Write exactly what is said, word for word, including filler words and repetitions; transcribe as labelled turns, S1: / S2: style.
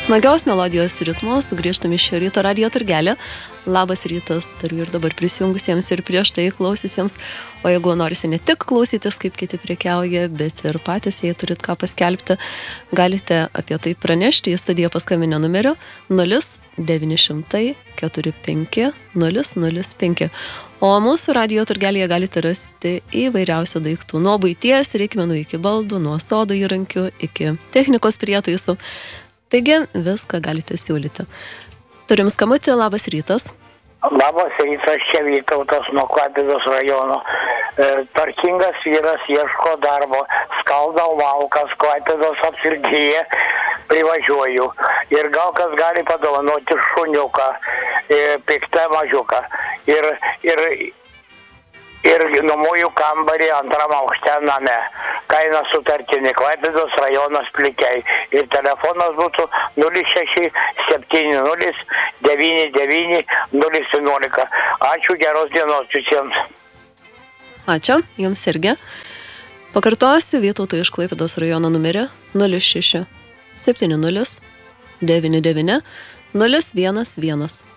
S1: Smagios melodijos ritmo sugrįžtame iš šio ryto radijo turgelį. Labas rytas, tariu ir dabar prisijungusiems ir prieš tai klausysiams. O jeigu norisi ne tik klausytis, kaip kiti prekiauja, bet ir patys, jei turit ką paskelbti, galite apie tai pranešti į studiją paskambinę numeriu nulis devyni šimtai keturi penki nulis nulis penki. O mūsų radijo turgelėje galite rasti įvairiausių daiktų, nuo buities reikmenų iki baldų, nuo sodo įrankių iki technikos prietaisų. Taigi viską galite siūlyti. Turim skambutį, labas rytas.
S2: Labas rytas, čia Vytautas nuo Klaipėdos rajono. E, Tarkingas vyras ieško darbo, skaldau malkas Klaipėdos apskrityje, privažiuoju. Ir gal kas gali padovanoti šuniuką, e, piktą mažiuką. Ir, ir, ir nuomoju kambarį antram aukšte name. Kaina sutartinė, Klaipėdos rajonas Plikiai. Ir telefonas būtų nulis šeši septyni nulis devyni devyni nulis vienuolika. Ačiū, geros dienos visiems.
S1: Ačiū, jums irgi. Pakartosiu Vytauto iš Klaipėdos rajono numerį nulis šeši septyni nulis devyni devyni nulis vienas vienas.